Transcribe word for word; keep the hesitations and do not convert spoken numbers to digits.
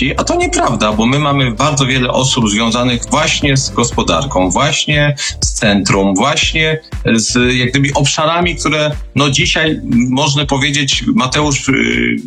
wsi, a to nieprawda, bo my mamy bardzo wiele osób związanych właśnie z gospodarką, właśnie z centrum, właśnie z jak gdyby obszarami, które no dzisiaj można powiedzieć, Mateusz